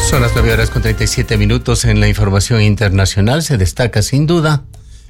Son las 9:37 en la información internacional. Se destaca sin duda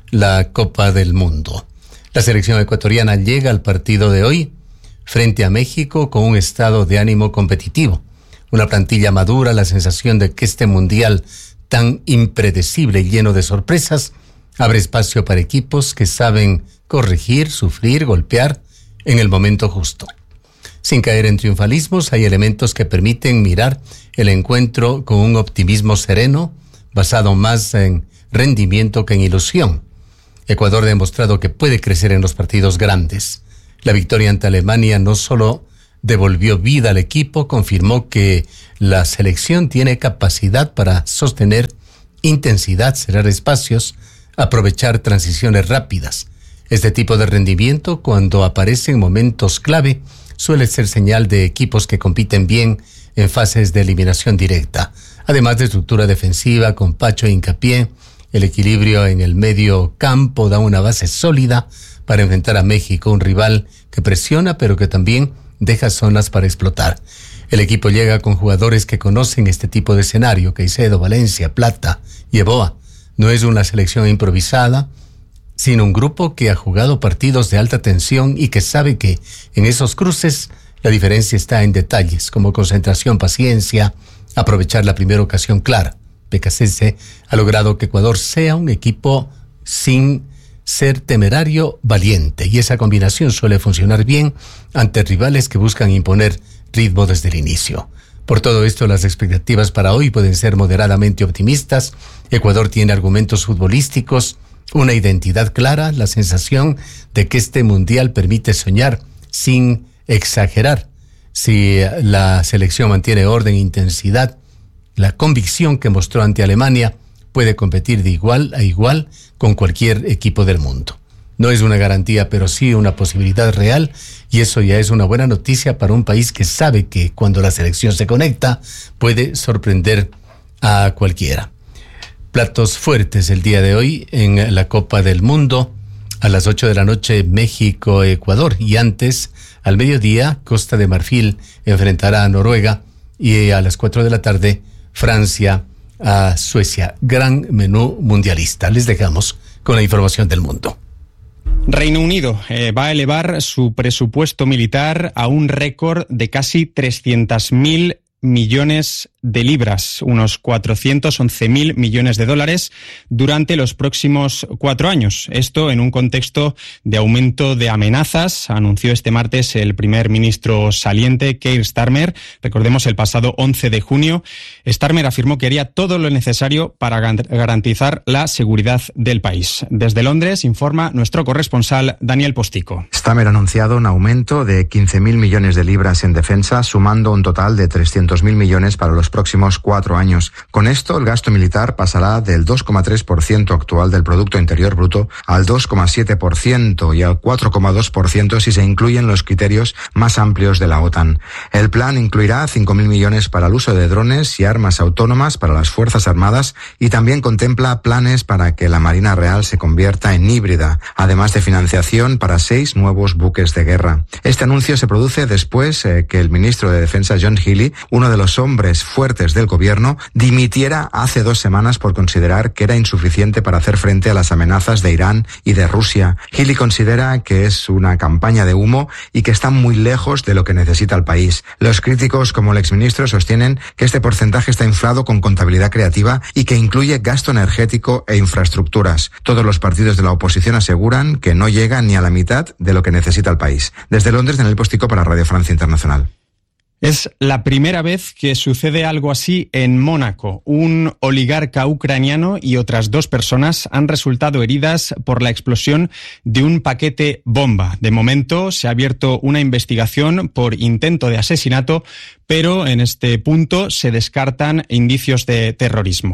la Copa del Mundo. La selección ecuatoriana llega al partido de hoy frente a México con un estado de ánimo competitivo. Una plantilla madura, la sensación de que este mundial tan impredecible y lleno de sorpresas abre espacio para equipos que saben corregir, sufrir, golpear en el momento justo. Sin caer en triunfalismos, hay elementos que permiten mirar el encuentro con un optimismo sereno, basado más en rendimiento que en ilusión. Ecuador ha demostrado que puede crecer en los partidos grandes. La victoria ante Alemania no solo devolvió vida al equipo, confirmó que la selección tiene capacidad para sostener intensidad, cerrar espacios, aprovechar transiciones rápidas. Este tipo de rendimiento, cuando aparece en momentos clave, suele ser señal de equipos que compiten bien en fases de eliminación directa. Además de estructura defensiva, con Pacho e hincapié, el equilibrio en el medio campo da una base sólida para enfrentar a México, un rival que presiona pero que también deja zonas para explotar. El equipo llega con jugadores que conocen este tipo de escenario: Caicedo, Valencia, Plata y Eboa. No es una selección improvisada, sino un grupo que ha jugado partidos de alta tensión y que sabe que en esos cruces la diferencia está en detalles como concentración, paciencia, aprovechar la primera ocasión clara. BKCC ha logrado que Ecuador sea un equipo sin ser temerario, valiente, y esa combinación suele funcionar bien ante rivales que buscan imponer ritmo desde el inicio. Por todo esto, las expectativas para hoy pueden ser moderadamente optimistas. Ecuador tiene argumentos futbolísticos, una identidad clara, la sensación de que este mundial permite soñar sin exagerar. Si la selección mantiene orden e intensidad, la convicción que mostró ante Alemania, puede competir de igual a igual con cualquier equipo del mundo. No es una garantía, pero sí una posibilidad real, y eso ya es una buena noticia para un país que sabe que cuando la selección se conecta puede sorprender a cualquiera. Platos fuertes el día de hoy en la Copa del Mundo. A las 8 de la noche, México-Ecuador, y antes, al mediodía, Costa de Marfil enfrentará a Noruega, y a las 4 de la tarde, Francia a Suecia. Gran menú mundialista. Les dejamos con la información del mundo. Reino Unido va a elevar su presupuesto militar a un récord de casi 300.000 millones de libras, unos 411.000 millones de dólares, durante los próximos 4 años. Esto en un contexto de aumento de amenazas, anunció este martes el primer ministro saliente, Keir Starmer. Recordemos, el pasado 11 de junio, Starmer afirmó que haría todo lo necesario para garantizar la seguridad del país. Desde Londres informa nuestro corresponsal Daniel Postico. Starmer ha anunciado un aumento de 15.000 millones de libras en defensa, sumando un total de 300.000 millones para los próximos 4 años. Con esto, el gasto militar pasará del 2,3% actual del Producto Interior Bruto al 2,7% y al 4,2% si se incluyen los criterios más amplios de la OTAN. El plan incluirá 5.000 millones para el uso de drones y armas autónomas para las Fuerzas Armadas, y también contempla planes para que la Marina Real se convierta en híbrida, además de financiación para 6 nuevos buques de guerra. Este anuncio se produce después que el ministro de Defensa, John Healey, uno de los hombres fuertes del gobierno, dimitiera hace 2 semanas por considerar que era insuficiente para hacer frente a las amenazas de Irán y de Rusia. Healey considera que es una campaña de humo y que está muy lejos de lo que necesita el país. Los críticos, como el exministro, sostienen que este porcentaje está inflado con contabilidad creativa y que incluye gasto energético e infraestructuras. Todos los partidos de la oposición aseguran que no llega ni a la mitad de lo que necesita el país. Desde Londres, Daniel Postico para Radio Francia Internacional. Es la primera vez que sucede algo así en Mónaco. Un oligarca ucraniano y otras 2 personas han resultado heridas por la explosión de un paquete bomba. De momento se ha abierto una investigación por intento de asesinato, pero en este punto se descartan indicios de terrorismo.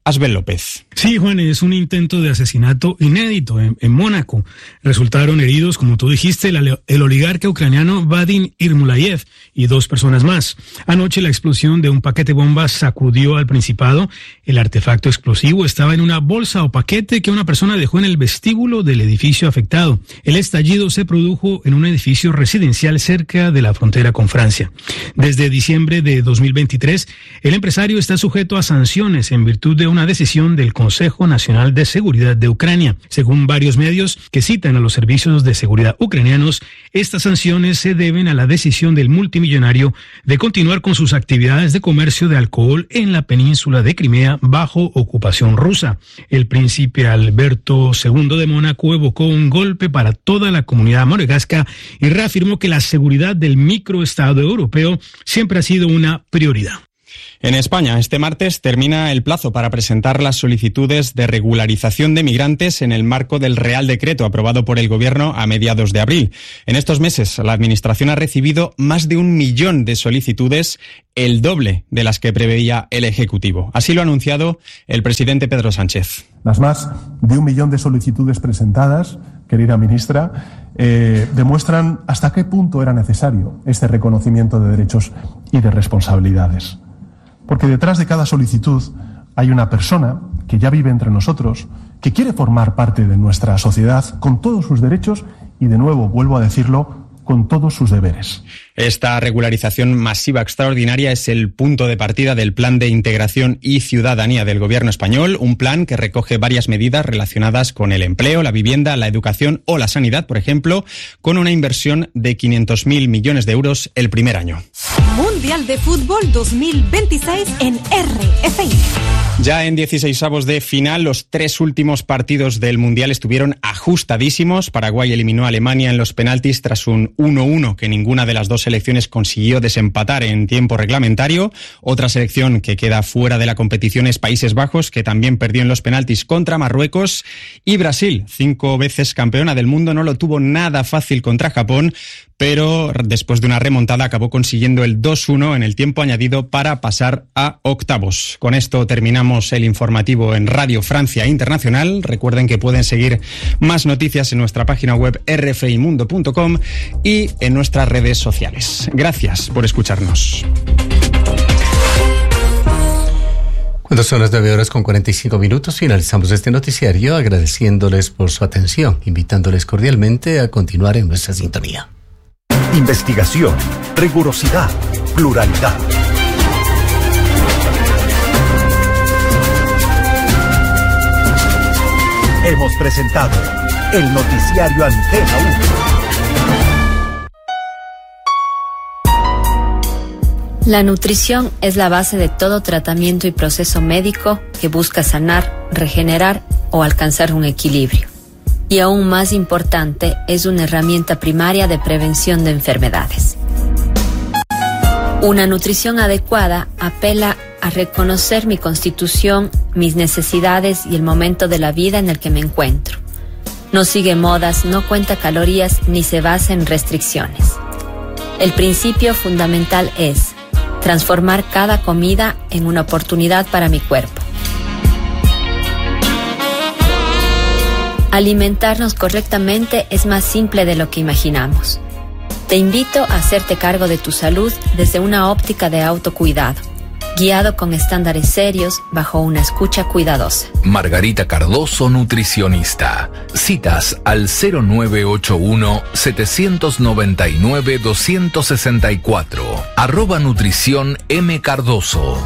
Asbel López. Sí, Juan, es un intento de asesinato inédito en Mónaco. Resultaron heridos, como tú dijiste, el oligarca ucraniano Vadim Irmulayev y 2 personas más. Anoche la explosión de un paquete bomba sacudió al Principado. El artefacto explosivo estaba en una bolsa o paquete que una persona dejó en el vestíbulo del edificio afectado. El estallido se produjo en un edificio residencial cerca de la frontera con Francia. Desde diciembre de 2023, el empresario está sujeto a sanciones en virtud de una decisión del Consejo Nacional de Seguridad de Ucrania. Según varios medios que citan a los servicios de seguridad ucranianos, estas sanciones se deben a la decisión del multimillonario de continuar con sus actividades de comercio de alcohol en la península de Crimea bajo ocupación rusa. El príncipe Alberto II de Mónaco evocó un golpe para toda la comunidad monegasca y reafirmó que la seguridad del microestado europeo siempre ha sido una prioridad. En España, este martes termina el plazo para presentar las solicitudes de regularización de migrantes en el marco del Real Decreto aprobado por el Gobierno a mediados de abril. En estos meses, la Administración ha recibido más de 1 millón de solicitudes, el doble de las que preveía el Ejecutivo. Así lo ha anunciado el presidente Pedro Sánchez. Las más de 1 millón de solicitudes presentadas, querida ministra, demuestran hasta qué punto era necesario este reconocimiento de derechos y de responsabilidades. Porque detrás de cada solicitud hay una persona que ya vive entre nosotros, que quiere formar parte de nuestra sociedad con todos sus derechos y, de nuevo, vuelvo a decirlo, con todos sus deberes. Esta regularización masiva extraordinaria es el punto de partida del Plan de Integración y Ciudadanía del Gobierno español, un plan que recoge varias medidas relacionadas con el empleo, la vivienda, la educación o la sanidad, por ejemplo, con una inversión de 500.000 millones de euros el primer año. Mundial de Fútbol 2026 en RFI. Ya en 16avos de final, los 3 últimos partidos del Mundial estuvieron ajustadísimos. Paraguay eliminó a Alemania en los penaltis tras un 1-1 que ninguna de las dos selecciones consiguió desempatar en tiempo reglamentario. Otra selección que queda fuera de la competición es Países Bajos, que también perdió en los penaltis contra Marruecos. Y Brasil, 5 veces campeona del mundo, no lo tuvo nada fácil contra Japón, pero después de una remontada acabó consiguiendo el 2-1 en el tiempo añadido para pasar a octavos. Con esto terminamos el informativo en Radio Francia Internacional. Recuerden que pueden seguir más noticias en nuestra página web rfimundo.com y en nuestras redes sociales. Gracias por escucharnos. Cuando son las 9:45, finalizamos este noticiario agradeciéndoles por su atención, invitándoles cordialmente a continuar en nuestra sintonía. Investigación, rigurosidad, pluralidad. Hemos presentado el noticiario Antena 1. La nutrición es la base de todo tratamiento y proceso médico que busca sanar, regenerar o alcanzar un equilibrio. Y aún más importante, es una herramienta primaria de prevención de enfermedades. Una nutrición adecuada apela a reconocer mi constitución, mis necesidades y el momento de la vida en el que me encuentro. No sigue modas, no cuenta calorías ni se basa en restricciones. El principio fundamental es transformar cada comida en una oportunidad para mi cuerpo. Alimentarnos correctamente es más simple de lo que imaginamos. Te invito a hacerte cargo de tu salud desde una óptica de autocuidado, guiado con estándares serios bajo una escucha cuidadosa. Margarita Cardoso, nutricionista. Citas al 0981-799-264. @nutrición M. Cardoso.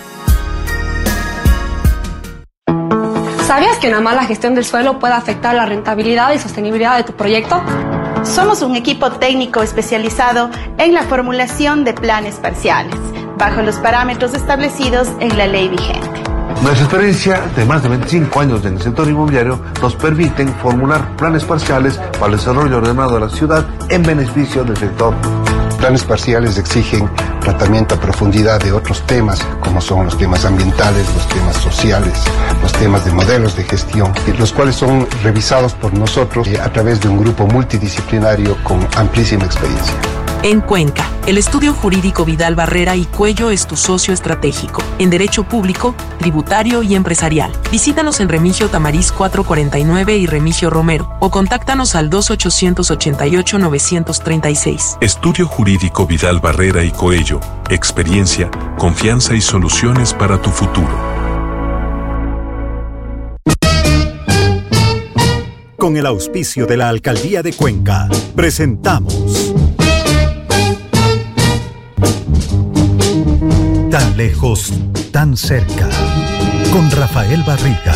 ¿Sabías que una mala gestión del suelo puede afectar la rentabilidad y sostenibilidad de tu proyecto? Somos un equipo técnico especializado en la formulación de planes parciales, bajo los parámetros establecidos en la ley vigente. Nuestra experiencia de más de 25 años en el sector inmobiliario nos permiten formular planes parciales para el desarrollo ordenado de la ciudad en beneficio del sector. Planes parciales exigen tratamiento a profundidad de otros temas, como son los temas ambientales, los temas sociales, los temas de modelos de gestión, los cuales son revisados por nosotros a través de un grupo multidisciplinario con amplísima experiencia. En Cuenca, el estudio jurídico Vidal Barrera y Cuello es tu socio estratégico en derecho público, tributario y empresarial. Visítanos en Remigio Tamariz 449 y Remigio Romero o contáctanos al 2888-936. Estudio jurídico Vidal Barrera y Coello. Experiencia, confianza y soluciones para tu futuro. Con el auspicio de la Alcaldía de Cuenca, presentamos Tan lejos, tan cerca, con Rafael Barriga.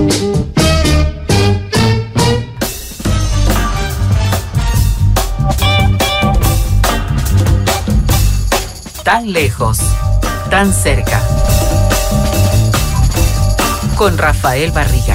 Tan lejos, tan cerca, con Rafael Barriga.